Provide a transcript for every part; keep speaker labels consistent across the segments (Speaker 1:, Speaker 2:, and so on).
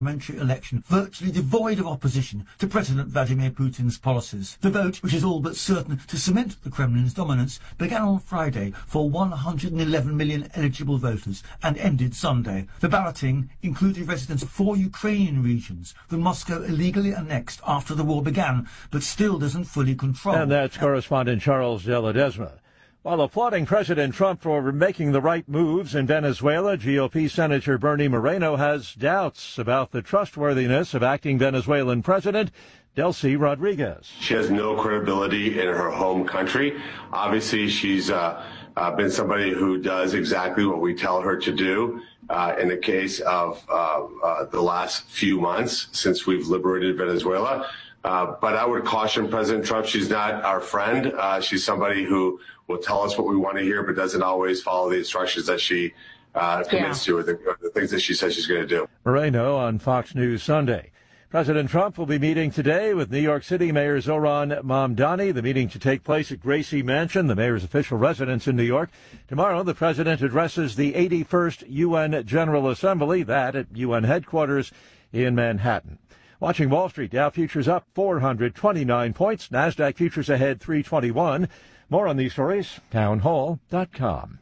Speaker 1: parliamentary election virtually devoid of opposition to President Vladimir Putin's policies. The vote, which is all but certain to cement the Kremlin's dominance, began on Friday for 111 million eligible voters and ended Sunday. The balloting included residents of 4 Ukrainian regions that Moscow illegally annexed after the war began, but still doesn't fully control.
Speaker 2: And that's correspondent Charles de Ledesma. While applauding President Trump for making the right moves in Venezuela, GOP Senator Bernie Moreno has doubts about the trustworthiness of acting Venezuelan President Delcy Rodriguez.
Speaker 3: She has no credibility in her home country. Obviously, she's been somebody who does exactly what we tell her to do. In the case of the last few months since we've liberated Venezuela. But I would caution President Trump, she's not our friend. She's somebody who will tell us what we want to hear, but doesn't always follow the instructions that she commits to, or the things that she says she's going to do.
Speaker 2: Moreno on Fox News Sunday. President Trump will be meeting today with New York City Mayor Zohran Mamdani. The meeting to take place at Gracie Mansion, the mayor's official residence in New York. Tomorrow, the president addresses the 81st UN General Assembly, that at UN headquarters in Manhattan. Watching Wall Street, Dow futures up 429 points. NASDAQ futures ahead 321. More on these stories, townhall.com.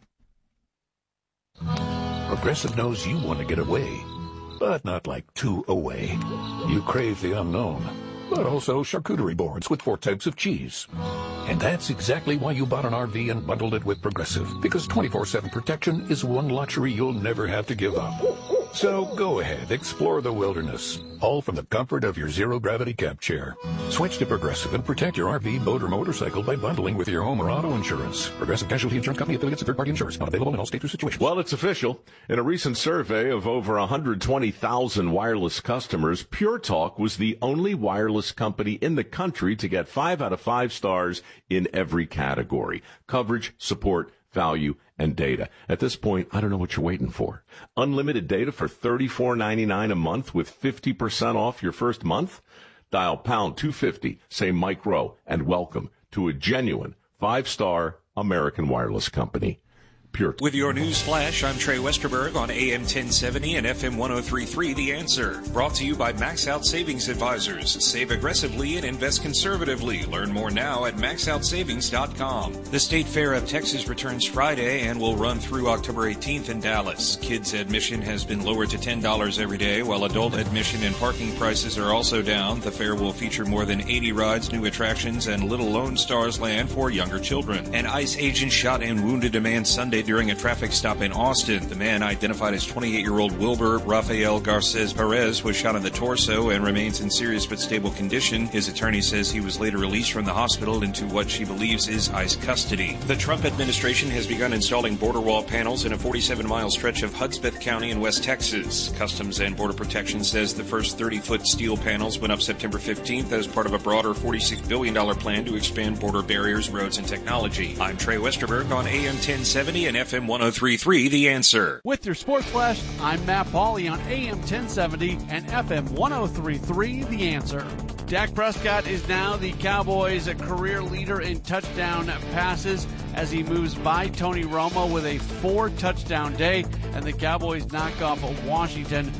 Speaker 4: Progressive knows you want to get away, but not like too away. You crave the unknown, but also charcuterie boards with 4 types of cheese. And that's exactly why you bought an RV and bundled it with Progressive, because 24/7 protection is one luxury you'll never have to give up. So go ahead, explore the wilderness, all from the comfort of your zero-gravity camp chair. Switch to Progressive and protect your RV, boat, or motorcycle by bundling with your home or auto insurance. Progressive Casualty Insurance Company, affiliates, and third-party insurance. Not available in all states or situations.
Speaker 5: Well, it's official. In a recent survey of over 120,000 wireless customers, Pure Talk was the only wireless company in the country to get 5 out of 5 stars in every category: coverage, support, value, and data. At this point, I don't know what you're waiting for. Unlimited data for $34.99 a month with 50% off your first month? Dial pound 250, say Micro, and welcome to a genuine 5-star American wireless company. Pure.
Speaker 6: With your news flash, I'm Trey Westerberg on AM 1070 and FM 103.3 The Answer. Brought to you by Max Out Savings Advisors. Save aggressively and invest conservatively. Learn more now at maxoutsavings.com. The State Fair of Texas returns Friday and will run through October 18th in Dallas. Kids admission has been lowered to $10 every day, while adult admission and parking prices are also down. The fair will feature more than 80 rides, new attractions, and Little Lone Star's Land for younger children. An ICE agent shot and wounded a man Sunday during a traffic stop in Austin. The man, identified as 28-year-old Wilbur Rafael Garces Perez, was shot in the torso and remains in serious but stable condition. His attorney says he was later released from the hospital into what she believes is ICE custody. The Trump administration has begun installing border wall panels in a 47-mile stretch of Hudspeth County in West Texas. Customs and Border Protection says the first 30-foot steel panels went up September 15th as part of a broader $46 billion plan to expand border barriers, roads, and technology. I'm Trey Westerberg on AM 1070 and FM 103.3 The Answer.
Speaker 7: With your Sports Flash, I'm Matt Pauley on AM 1070 and FM 103.3 The Answer. Dak Prescott is now the Cowboys' career leader in touchdown passes as he moves by Tony Romo with a 4-touchdown day, and the Cowboys knock off Washington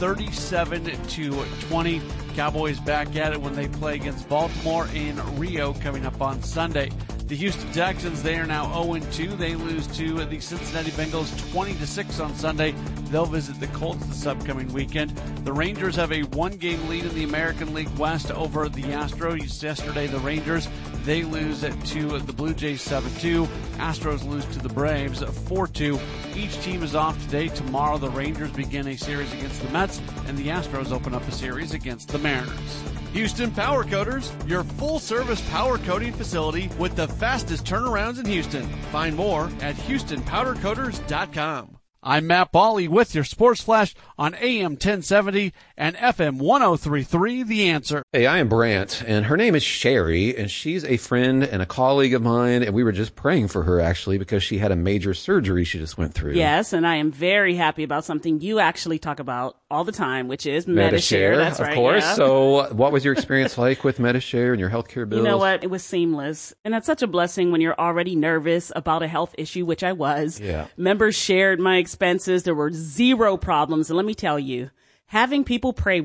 Speaker 7: 37-20. Cowboys back at it when they play against Baltimore in Rio coming up on Sunday. The Houston Texans, they are now 0-2. They lose to the Cincinnati Bengals 20-6 on Sunday. They'll visit the Colts this upcoming weekend. The Rangers have a 1-game lead in the American League West over the Astros. Yesterday, the Rangers, they lose to the Blue Jays 7-2. Astros lose to the Braves 4-2. Each team is off today. Tomorrow, the Rangers begin a series against the Mets, and the Astros open up a series against the Mariners. Houston Power Coaters, your full-service power coating facility with the fastest turnarounds in Houston. Find more at HoustonPowderCoaters.com. I'm Matt Pauley with your Sports Flash on AM 1070 and FM 103.3 The Answer.
Speaker 8: Hey, I am Brant, and her name is Sherry, and she's a friend and a colleague of mine, and we were just praying for her, actually, because she had a major surgery she just went through.
Speaker 9: Yes, and I am very happy about something you actually talk about all the time, which is Medi-Share. That's right,
Speaker 8: of course.
Speaker 9: Yeah.
Speaker 8: So what was your experience like with Medi-Share and your healthcare bills?
Speaker 9: You know what? It was seamless. And that's such a blessing when you're already nervous about a health issue, which I was.
Speaker 8: Yeah.
Speaker 9: Members shared my expenses. There were zero problems. And let me tell you, having people pray